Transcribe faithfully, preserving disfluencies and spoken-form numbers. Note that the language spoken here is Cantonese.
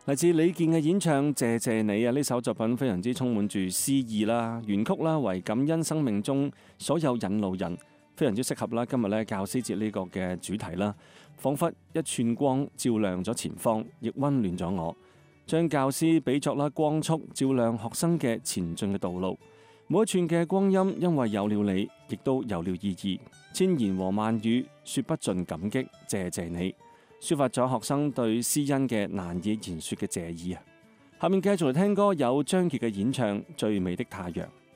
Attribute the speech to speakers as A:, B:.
A: 嚟自李健嘅演唱《謝謝你》啊，呢首作品非常之充滿住詩意啦，原曲啦為感恩生命中所有引路人，非常之適合啦今日咧教師節呢個嘅主題啦，彷彿一寸光照亮咗前方，亦溫暖咗我，將教師比作啦光束，照亮學生嘅前進嘅道路。每一寸嘅光陰，因為有了你，亦都有了意義。千言和萬語，說不盡感激，謝謝你。抒發咗學生對師恩嘅難以言說嘅謝意啊！下面繼續嚟聽歌，有張傑嘅演唱《最美的太陽》。